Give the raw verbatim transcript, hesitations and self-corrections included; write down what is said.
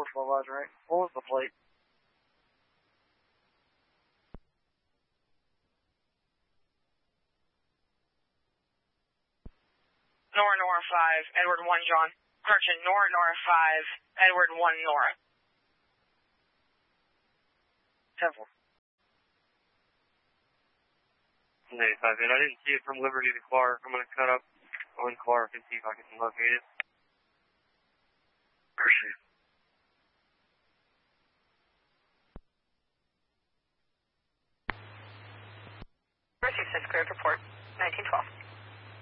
four twelve Roger, right? What was the plate? Nora Nora five, Edward one John. Correction, Nora Nora five, Edward one Nora. ten four. ninety-five, and I didn't see it from Liberty to Clark. I'm going to cut up on Clark and see if I can locate it. Appreciate it. Mercy six, cleared report, nineteen twelve.